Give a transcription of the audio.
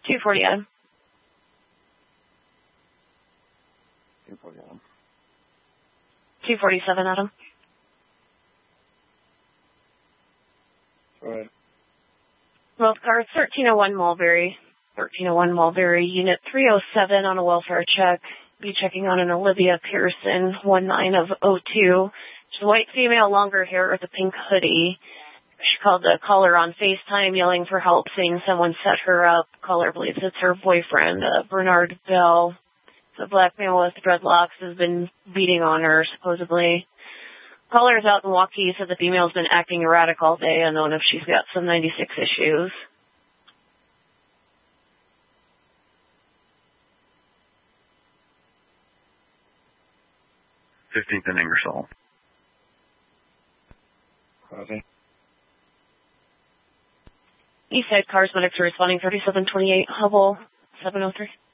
240 Adam. 240 Adam. 247 Adam. Go ahead. Both cars, 1301 Mulberry. 1301 Mulberry, Unit 307 on a welfare check. Be checking on an Olivia Pearson, 19 of 02. She's a white female, longer hair with a pink hoodie. She called the caller on FaceTime, yelling for help, saying someone set her up. Caller believes it's her boyfriend, Bernard Bell. The black male with dreadlocks has been beating on her, supposedly. Caller's out in Waukee, said the female's been acting erratic all day, unknown if she's got some 96 issues. Fifteenth and Ingersoll. Copy. Eastside cars medics are responding 3728 Hubble 703.